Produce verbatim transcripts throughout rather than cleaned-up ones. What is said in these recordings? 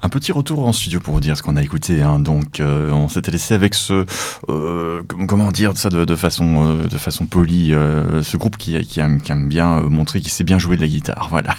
Un petit retour en studio pour vous dire ce qu'on a écouté. Hein. Donc, euh, on s'était laissé avec ce, euh, comment dire ça de, de façon, euh, de façon polie, euh, ce groupe qui, qui, aime, qui aime bien montrer qu'il sait bien jouer de la guitare. Voilà.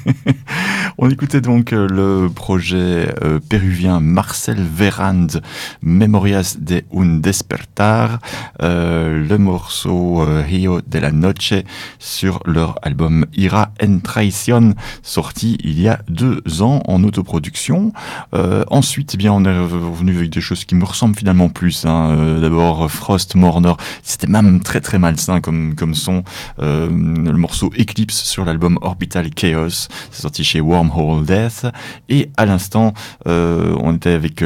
On écoutait donc le projet euh, péruvien Marcel Verand, Memorias de un Despertar, euh, le morceau euh, Rio de la Noche sur leur album Ira en Traición, sorti il y a deux ans en autoproduction. Euh, ensuite, eh bien, on est revenu avec des choses qui me ressemblent finalement plus. Hein. Euh, d'abord, Frost Mourner, c'était même très très malsain comme comme son. Euh, le morceau Eclipse sur l'album Orbital Chaos, c'est sorti chez Wormhole Death. Et à l'instant, euh, on était avec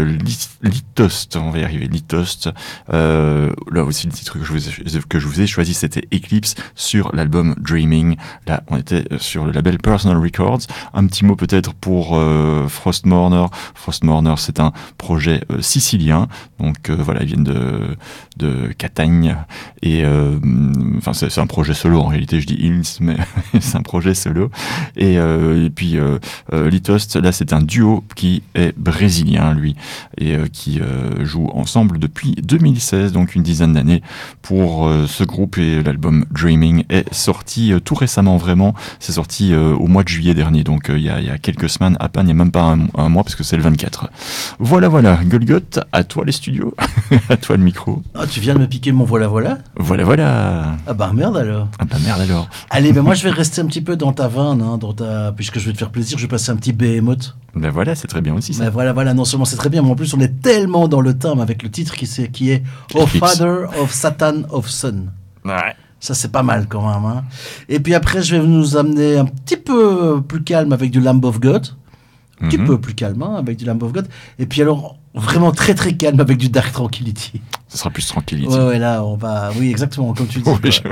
Litost, on va y arriver, Litost. Euh, là aussi, le titre que je vous ai, que je vous ai choisi, c'était Eclipse sur l'album Dreaming. Là, on était sur le label Personal Records. Un petit mot peut-être pour euh, Frost Mourner. Frost Mourner, c'est un projet euh, sicilien. Donc euh, voilà, ils viennent de de Catagne et euh, enfin c'est, c'est un projet solo en réalité. Je dis Hills, mais c'est un projet solo. Et, euh, et puis euh, euh, Litost, là c'est un duo qui est brésilien lui et euh, qui euh, joue ensemble depuis deux mille seize, donc une dizaine d'années pour euh, ce groupe. Et l'album Dreaming est sorti euh, tout récemment, vraiment. C'est sorti euh, au mois de juillet dernier, donc euh, il y a il y a quelques semaines à peine, il n'y a même pas un, un mois parce que c'est le vingt-quatre. Voilà, voilà. Golgoth, à toi les studios, à toi le micro. Ah, tu viens de me piquer mon voilà voilà. Voilà, voilà. Ah bah merde alors. Ah bah merde alors. Allez, ben moi je vais rester un petit peu dans ta veine, hein, dans ta... puisque je vais te faire plaisir, je vais passer un petit Behemoth. Ben voilà, c'est très bien aussi ça. Ben voilà, voilà, non seulement c'est très bien, mais en plus on est tellement dans le thème avec le titre qui, c'est, qui est Oh Father of Satan of Son. Ouais. Ça, c'est pas mal quand même. Hein. Et puis après, je vais nous amener un petit peu plus calme avec du Lamb of God. Un petit mm-hmm. peu plus calme hein, avec du Lamb of God. Et puis alors, vraiment très très calme avec du Dark Tranquillity. Ce sera plus Tranquillity. Ouais, ouais, là, on va... Oui, exactement, comme tu dis. Oui, je...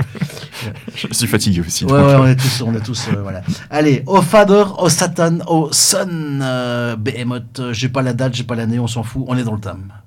je suis fatigué aussi. Ouais, ouais, on est tous... On est tous euh, voilà. Allez, Oh Father, Oh Satan, Oh Son, euh, Behemoth. J'ai pas la date, j'ai pas l'année, on s'en fout, on est dans le thème.